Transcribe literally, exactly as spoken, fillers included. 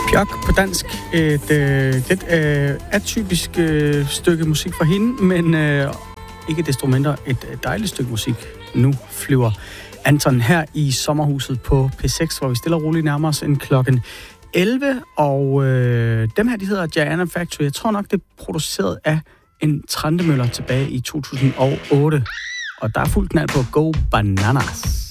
Pjok på dansk. Et øh, lidt øh, atypisk øh, stykke musik fra hende, men øh, ikke desto mindre et dejligt stykke musik. Nu flyver Anton her i sommerhuset på P seks, hvor vi stille og roligt nærmer os en klokken elleve, og øh, dem her, de hedder Gianna Factory. Jeg tror nok, det er produceret af en Trentemøller tilbage i to tusind og otte, og der er fuldt knald på Go Bananas.